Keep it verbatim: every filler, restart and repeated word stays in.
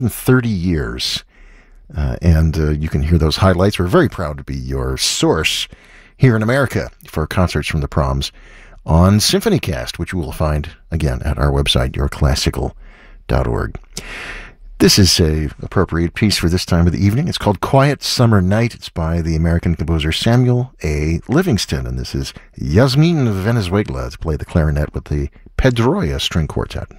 thirty years. Uh, and uh, you can hear those highlights. We're very proud to be your source here in America for concerts from the Proms on SymphonyCast, which you will find, again, at our website, your classical dot org. This is a appropriate piece for this time of the evening. It's called Quiet Summer Night. It's by the American composer Samuel A. Livingston, and this is Yasmin Venezuela to play the clarinet with the Pedroia String Quartet.